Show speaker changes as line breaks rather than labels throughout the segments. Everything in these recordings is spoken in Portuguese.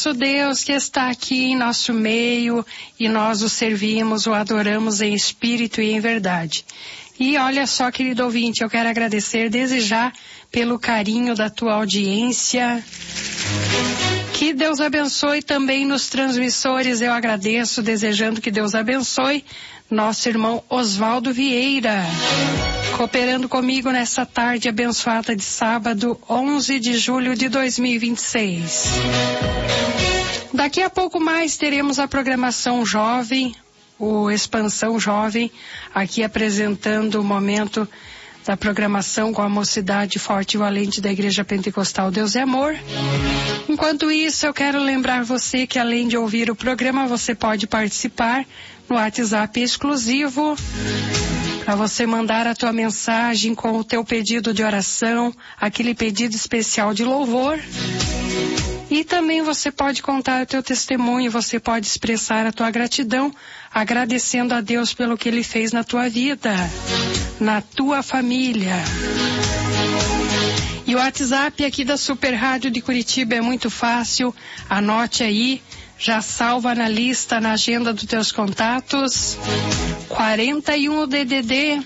nosso Deus que está aqui em nosso meio e nós o servimos, o adoramos em espírito e em verdade. E olha só, querido ouvinte, eu quero agradecer desde já pelo carinho da tua audiência. Que Deus abençoe também nos transmissores, eu agradeço, desejando que Deus abençoe nosso irmão Oswaldo Vieira, cooperando comigo nessa tarde abençoada de sábado, 11 de julho de 2026. Daqui a pouco mais teremos a programação jovem, o Expansão Jovem, aqui apresentando o momento da programação com a mocidade forte e valente da Igreja Pentecostal Deus é Amor. Enquanto isso, eu quero lembrar você que além de ouvir o programa, você pode participar no WhatsApp exclusivo para você mandar a tua mensagem com o teu pedido de oração, aquele pedido especial de louvor. E também você pode contar o teu testemunho, você pode expressar a tua gratidão, agradecendo a Deus pelo que Ele fez na tua vida, na tua família. E o WhatsApp aqui da Super Rádio de Curitiba é muito fácil, anote aí, já salva na lista, na agenda dos teus contatos, 41 DDD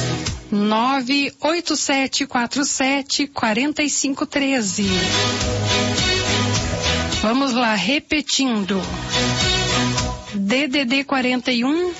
987474513. Vamos lá, repetindo. DDD 41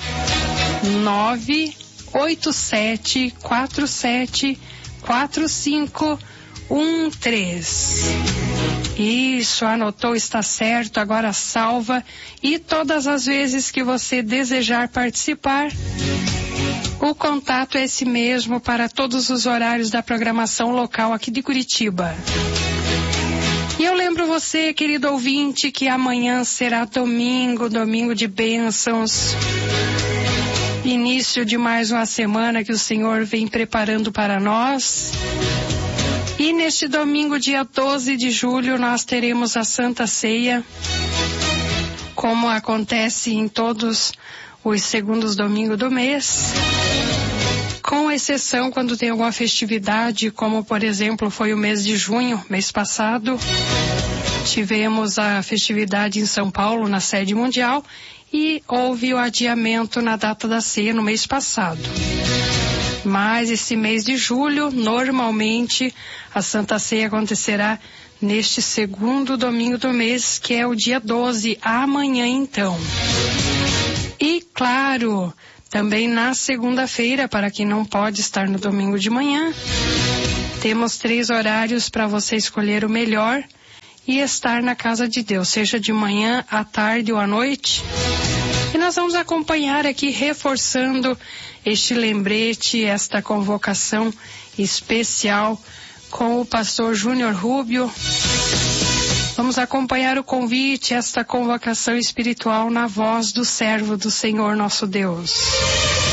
987474513. Isso, anotou, está certo, agora salva. E todas as vezes que você desejar participar, o contato é esse mesmo para todos os horários da programação local aqui de Curitiba. E eu lembro você, querido ouvinte, que amanhã será domingo de bênçãos. Início de mais uma semana que o Senhor vem preparando para nós. E neste domingo, dia 12 de julho, nós teremos a Santa Ceia, como acontece em todos os segundos domingos do mês, com exceção quando tem alguma festividade, como por exemplo foi o mês de junho, mês passado, tivemos a festividade em São Paulo, na sede mundial, e houve o adiamento na data da ceia no mês passado. Mas esse mês de julho, normalmente, a Santa Ceia acontecerá neste segundo domingo do mês, que é o dia 12, amanhã então. E claro, também na segunda-feira, para quem não pode estar no domingo de manhã, temos 3 horários para você escolher o melhor e estar na casa de Deus, seja de manhã, à tarde ou à noite. E nós vamos acompanhar aqui, reforçando este lembrete, esta convocação especial com o pastor Júnior Rubio. Vamos acompanhar o convite, esta convocação espiritual na voz do servo do Senhor nosso Deus.